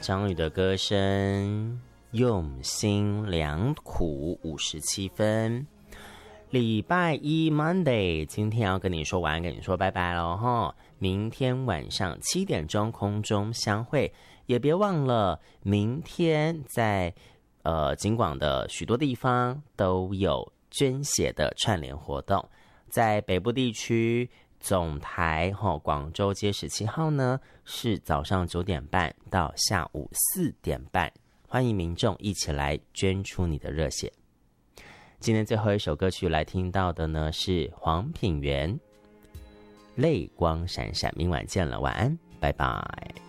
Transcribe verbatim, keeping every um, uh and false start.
张宇的歌声用心良苦，五十七分。礼拜一 Monday， 今天要跟你说晚安，跟你说拜拜了哈。明天晚上七点钟空中相会，也别忘了明天在呃景广的许多地方都有捐血的串联活动，在北部地区总台哈广州街十七号呢是早上九点半到下午四点半，欢迎民众一起来捐出你的热血。今天最后一首歌曲来听到的呢是黄品源，泪光闪闪，明晚见了，晚安，拜拜。